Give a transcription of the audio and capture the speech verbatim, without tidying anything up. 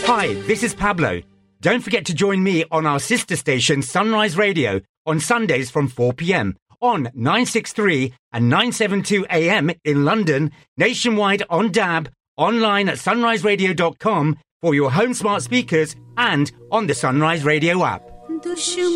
Hi, this is Pablo. Don't forget to join me on our sister station Sunrise Radio on Sundays from four p.m. on nine sixty-three and nine seventy-two A M in London, nationwide on D A B, online at sunrise radio dot com for your home smart speakers and on the Sunrise Radio app.